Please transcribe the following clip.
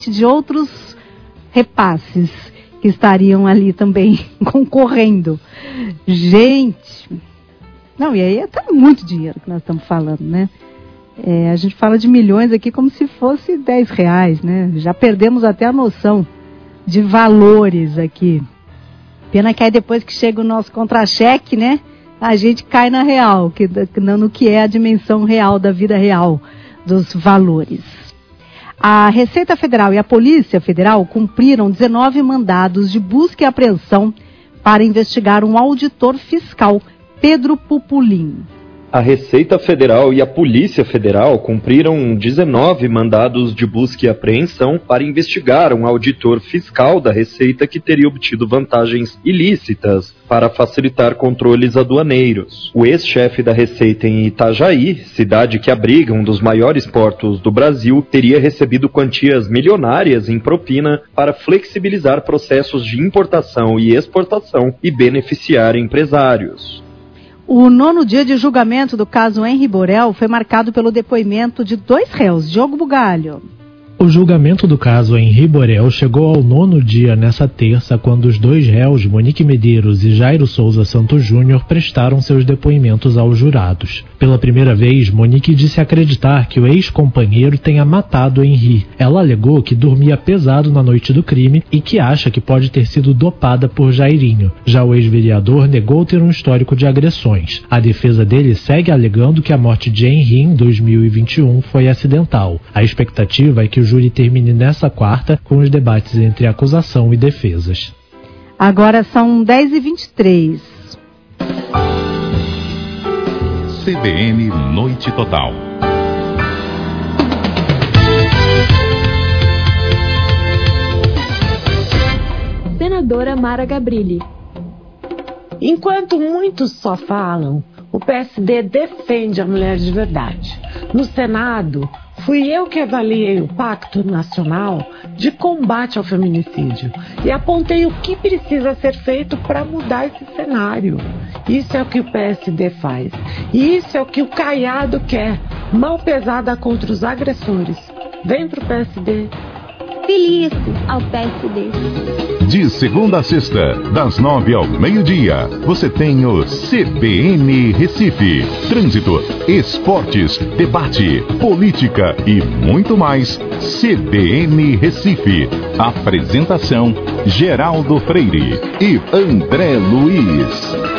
de outros repasses que estariam ali também concorrendo. Gente, não, e aí é até muito dinheiro que nós estamos falando, né? A gente fala de milhões aqui como se fosse R$10, né? Já perdemos até a noção de valores aqui. Pena que aí depois que chega o nosso contra-cheque, né? A gente cai na real, no que é a dimensão real da vida real dos valores. A Receita Federal e a Polícia Federal cumpriram 19 mandados de busca e apreensão para investigar um auditor fiscal, Pedro Pupolin. A Receita Federal e a Polícia Federal cumpriram 19 mandados de busca e apreensão para investigar um auditor fiscal da Receita que teria obtido vantagens ilícitas para facilitar controles aduaneiros. O ex-chefe da Receita em Itajaí, cidade que abriga um dos maiores portos do Brasil, teria recebido quantias milionárias em propina para flexibilizar processos de importação e exportação e beneficiar empresários. O 9º dia de julgamento do caso Henri Borel foi marcado pelo depoimento de 2 réus. Diogo Bugalho. O julgamento do caso Henri Borel chegou ao 9º dia nessa terça, quando os 2 réus, Monique Medeiros e Jairo Souza Santos Júnior, prestaram seus depoimentos aos jurados. Pela primeira vez, Monique disse acreditar que o ex-companheiro tenha matado Henri. Ela alegou que dormia pesado na noite do crime e que acha que pode ter sido dopada por Jairinho. Já o ex-vereador negou ter um histórico de agressões. A defesa dele segue alegando que a morte de Henri em 2021 foi acidental. A expectativa é que o júri termine nessa quarta com os debates entre acusação e defesas. Agora são 10h23. CBN Noite Total. Senadora Mara Gabrilli. Enquanto muitos só falam, o PSD defende a mulher de verdade. No Senado, fui eu que avaliei o Pacto Nacional de Combate ao Feminicídio e apontei o que precisa ser feito para mudar esse cenário. Isso é o que o PSD faz. E isso é o que o Caiado quer. Mão pesada contra os agressores. Vem pro PSD. Feliz ao PSD. De segunda a sexta, das 9 ao meio-dia, você tem o CBN Recife. Trânsito, esportes, debate, política e muito mais. CBN Recife. Apresentação: Geraldo Freire e André Luiz.